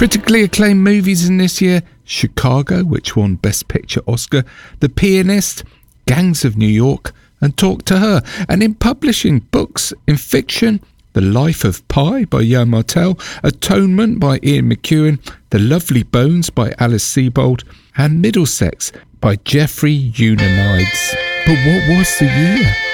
Critically acclaimed movies in this year: Chicago, which won Best Picture Oscar, The Pianist, Gangs of New York, and Talk to Her. And in publishing, books in fiction: The Life of Pi by Jan Martel, Atonement by Ian McEwan, The Lovely Bones by Alice Sebold, and Middlesex by Jeffrey Eunanides. But what was the year?